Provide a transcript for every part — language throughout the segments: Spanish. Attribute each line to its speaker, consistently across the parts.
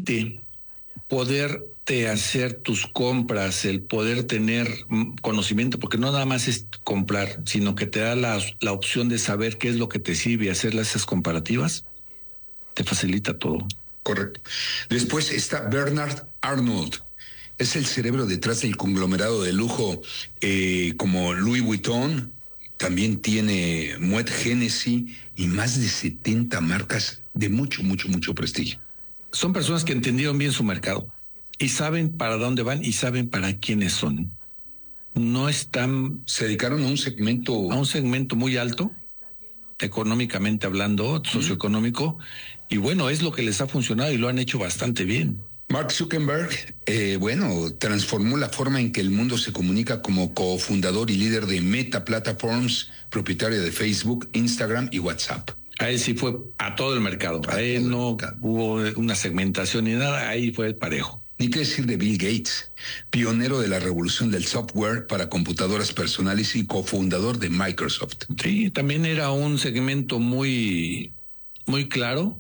Speaker 1: permite poderte hacer tus compras, el poder tener conocimiento, porque no nada más es comprar, sino que te da la opción de saber qué es lo que te sirve y hacer esas comparativas, te facilita todo.
Speaker 2: Correcto. Después está Bernard Arnault. Es el cerebro detrás del conglomerado de lujo como Louis Vuitton. También tiene Moet Hennessy y más de 70 marcas de mucho prestigio.
Speaker 1: Son personas que entendieron bien su mercado y saben para dónde van y saben para quiénes son. No están...
Speaker 2: Se dedicaron a un segmento
Speaker 1: muy alto, económicamente hablando, socioeconómico, y bueno, es lo que les ha funcionado y lo han hecho bastante bien.
Speaker 2: Mark Zuckerberg, transformó la forma en que el mundo se comunica como cofundador y líder de Meta Platforms, propietario de Facebook, Instagram y WhatsApp.
Speaker 1: Ahí sí fue a todo el mercado. Ahí no hubo una segmentación ni nada, ahí fue el parejo.
Speaker 2: Ni qué decir de Bill Gates, pionero de la revolución del software para computadoras personales y cofundador de Microsoft.
Speaker 1: Sí, también era un segmento muy claro.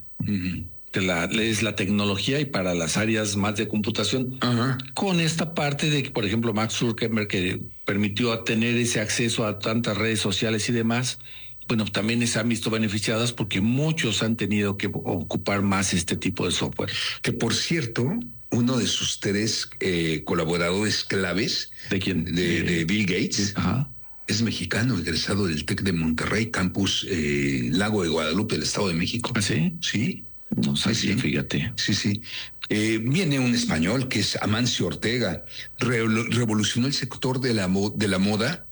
Speaker 1: Es la tecnología y para las áreas más de computación, con esta parte de que, por ejemplo, Mark Zuckerberg, que permitió tener ese acceso a tantas redes sociales y demás, bueno, también se han visto beneficiadas porque muchos han tenido que ocupar más este tipo de software.
Speaker 2: Que, por cierto, uno de sus 3 colaboradores claves...
Speaker 1: ¿De quién?
Speaker 2: De Bill Gates.
Speaker 1: Ajá.
Speaker 2: Es mexicano, egresado del TEC de Monterrey, campus Lago de Guadalupe, del Estado de México.
Speaker 1: ¿Ah, sí?
Speaker 2: Sí.
Speaker 1: No sé, sí, fíjate.
Speaker 2: Sí. Viene un español que es Amancio Ortega. Revolucionó el sector de la moda,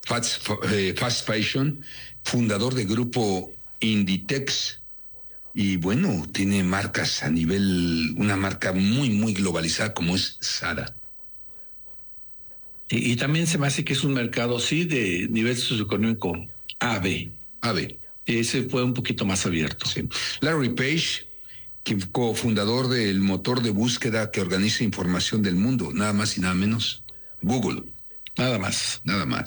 Speaker 2: fast fashion, fundador de grupo Inditex. Y bueno, tiene marcas a nivel, una marca muy globalizada como es Zara.
Speaker 1: Y también se me hace que es un mercado, sí, de nivel socioeconómico AB. Ese fue un poquito más abierto.
Speaker 2: Sí. Larry Page, cofundador del motor de búsqueda que organiza información del mundo, nada más y nada menos, Google.
Speaker 1: Nada más.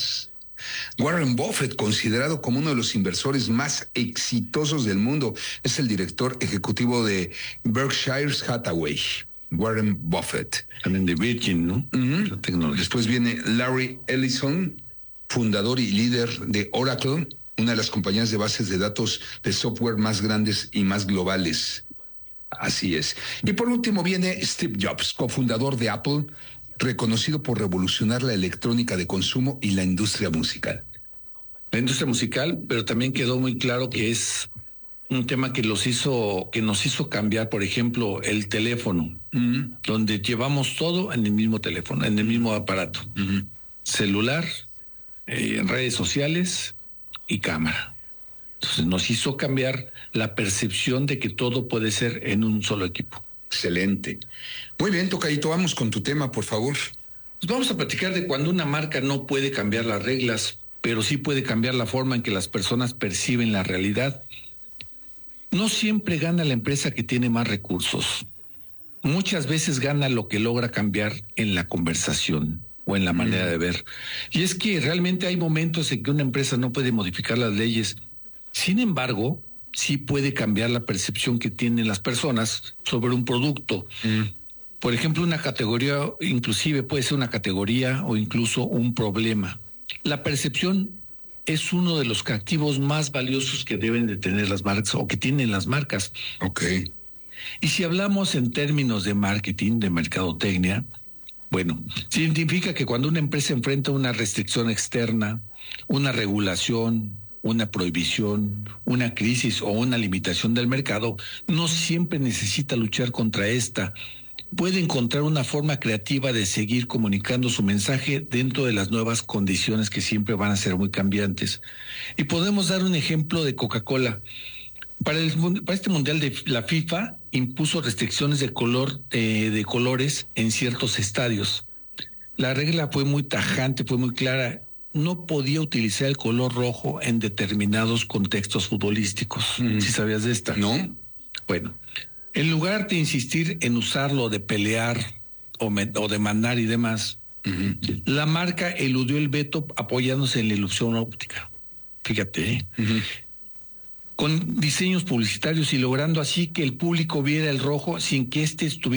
Speaker 2: Warren Buffett, considerado como uno de los inversores más exitosos del mundo, es el director ejecutivo de Berkshire Hathaway. Warren Buffett.
Speaker 1: También de Virgin, ¿no? La tecnología.
Speaker 2: Después viene Larry Ellison, fundador y líder de Oracle, una de las compañías de bases de datos de software más grandes y más globales. Así es. Y por último viene Steve Jobs, cofundador de Apple, reconocido por revolucionar la electrónica de consumo y la industria musical.
Speaker 1: La industria musical, pero también quedó muy claro que es un tema que nos hizo cambiar, por ejemplo, el teléfono, donde llevamos todo en el mismo teléfono, en el mismo aparato. Celular, redes sociales y cámara. Entonces nos hizo cambiar la percepción de que todo puede ser en un solo equipo.
Speaker 2: Excelente. Muy bien, Tocayito, vamos con tu tema, por favor.
Speaker 1: Pues vamos a platicar de cuando una marca no puede cambiar las reglas, pero sí puede cambiar la forma en que las personas perciben la realidad. No siempre gana la empresa que tiene más recursos. Muchas veces gana lo que logra cambiar en la conversación o en la manera de ver. Y es que realmente hay momentos en que una empresa no puede modificar las leyes. Sin embargo, sí puede cambiar la percepción que tienen las personas sobre un producto. Por ejemplo, una categoría, inclusive puede ser una categoría o incluso un problema. La percepción es uno de los activos más valiosos que deben de tener las marcas o que tienen las marcas.
Speaker 2: Ok.
Speaker 1: Y si hablamos en términos de marketing, de mercadotecnia, bueno, significa que cuando una empresa enfrenta una restricción externa, una regulación, una prohibición, una crisis o una limitación del mercado, no siempre necesita luchar contra esta. Puede encontrar una forma creativa de seguir comunicando su mensaje dentro de las nuevas condiciones que siempre van a ser muy cambiantes. Y podemos dar un ejemplo de Coca-Cola. Para este mundial de la FIFA impuso restricciones de colores en ciertos estadios. La regla fue muy tajante, fue muy clara. No podía utilizar el color rojo en determinados contextos futbolísticos. ¿Sí sabías de esta?
Speaker 2: No.
Speaker 1: Bueno, en lugar de insistir en usarlo, de pelear o demandar y demás, la marca eludió el veto apoyándose en la ilusión óptica. Fíjate, con diseños publicitarios y logrando así que el público viera el rojo sin que éste estuviera